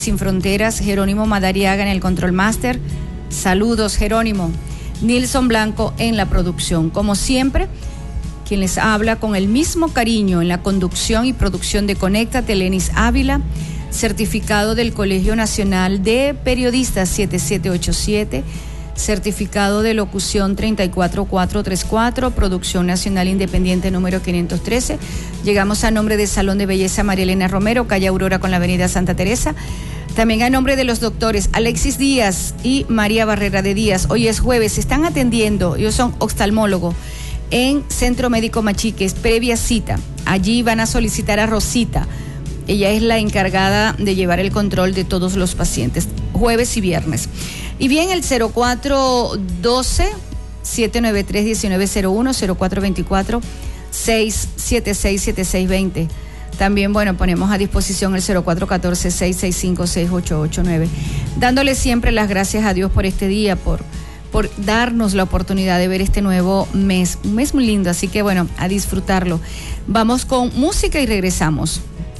Sin Fronteras, Jerónimo Madariaga en el Control Master. Saludos, Jerónimo. Nilson Blanco en la producción. Como siempre, quien les habla con el mismo cariño en la conducción y producción de Conéctate, Lenis Ávila, certificado del Colegio Nacional de Periodistas 7787, certificado de locución 34434, producción nacional independiente número 513. Llegamos a nombre del Salón de Belleza María Elena Romero, calle Aurora con la avenida Santa Teresa. También a nombre de los doctores Alexis Díaz y María Barrera de Díaz. Hoy es jueves, se están atendiendo, ellos son oftalmólogos, en Centro Médico Machiques, previa cita. Allí van a solicitar a Rosita. Ella es la encargada de llevar el control de todos los pacientes, jueves y viernes. Y bien, el 0412-793-1901, 0424-676-7620. También, bueno, ponemos a disposición el 0414-665-6889. Dándole siempre las gracias a Dios por este día, por darnos la oportunidad de ver este nuevo mes. Un mes muy lindo, así que bueno, a disfrutarlo. Vamos con música y regresamos.